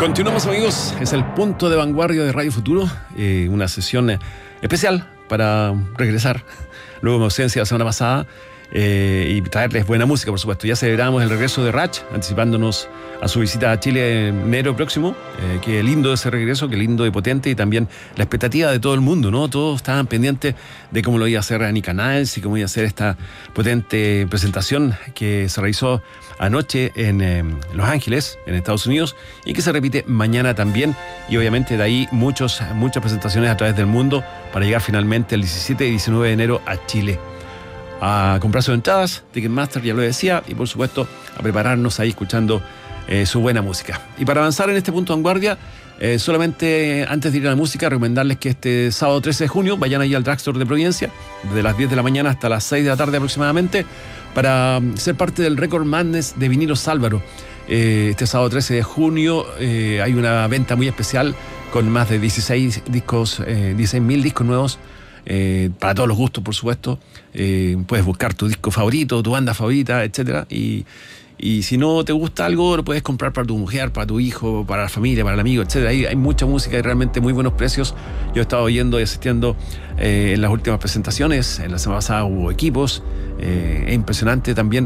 Continuamos, amigos, es el punto de vanguardia de Radio Futuro, una sesión especial para regresar luego de mi ausencia la semana pasada y traerles buena música, por supuesto. Ya celebramos el regreso de Rach, anticipándonos a su visita a Chile en enero próximo. Qué lindo ese regreso, qué lindo y potente, y también la expectativa de todo el mundo, ¿no? Todos estaban pendientes de cómo lo iba a hacer Annie Canals y cómo iba a hacer esta potente presentación que se realizó anoche en Los Ángeles, en Estados Unidos, y que se repite mañana también, y obviamente de ahí muchas presentaciones a través del mundo para llegar finalmente el 17 y 19 de enero a Chile. A comprar sus entradas, Ticketmaster, ya lo decía, y por supuesto a prepararnos ahí escuchando su buena música. Y para avanzar en este punto de vanguardia, solamente antes de ir a la música, recomendarles que este sábado 13 de junio vayan ahí al Drugstore de Providencia, desde las 10 de la mañana hasta las 6 de la tarde aproximadamente, para ser parte del Record Madness de Vinilos Álvaro. Este sábado 13 de junio hay una venta muy especial con más de 16.000 discos nuevos, para todos los gustos, por supuesto. Puedes buscar tu disco favorito, tu banda favorita, etcétera, y si no te gusta algo, lo puedes comprar para tu mujer, para tu hijo, para la familia, para el amigo, etcétera. Ahí hay mucha música y realmente muy buenos precios. Yo he estado oyendo y asistiendo en las últimas presentaciones. En la semana pasada hubo equipos. Es impresionante también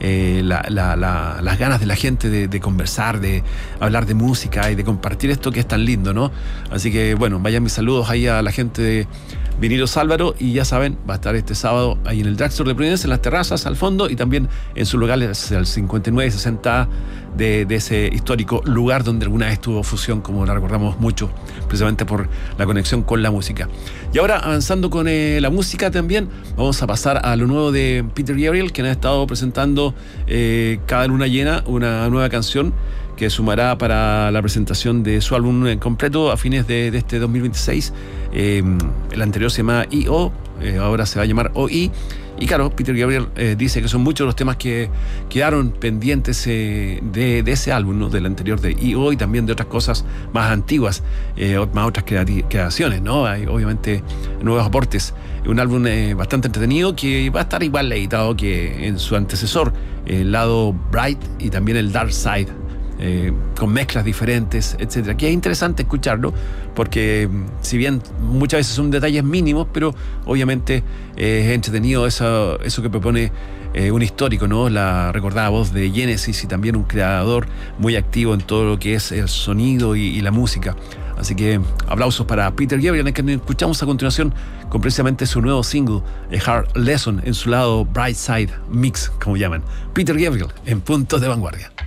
las ganas de la gente de conversar, de hablar de música y de compartir esto que es tan lindo, ¿no? Así que, bueno, vayan mis saludos ahí a la gente de Vinilos Álvaro, y ya saben, va a estar este sábado ahí en el Drugstore de Providencia, en las terrazas al fondo, y también en su lugar, el 59 y 60 de ese histórico lugar donde alguna vez tuvo Fusión, como la recordamos mucho, precisamente por la conexión con la música. Y ahora, avanzando con la música también, vamos a pasar a lo nuevo de Peter Gabriel, quien ha estado presentando cada luna llena una nueva canción que sumará para la presentación de su álbum completo a fines de este 2026. El anterior se llamaba I.O., ahora se va a llamar O.I. Y claro, Peter Gabriel dice que son muchos los temas que quedaron pendientes de ese álbum, ¿no? Del anterior de I.O. y también de otras cosas más antiguas, más otras creaciones, ¿no? Hay obviamente nuevos aportes. Un álbum bastante entretenido que va a estar igual editado que en su antecesor, el lado Bright y también el Dark Side. Con mezclas diferentes, etcétera, que es interesante escucharlo porque si bien muchas veces son detalles mínimos, pero obviamente es entretenido eso que propone un histórico, ¿no? La recordada voz de Genesis, y también un creador muy activo en todo lo que es el sonido y la música. Así que aplausos para Peter Gabriel, que escuchamos a continuación con precisamente su nuevo single, A Hard Lesson, en su lado Bright Side Mix, como llaman. Peter Gabriel en Puntos de Vanguardia.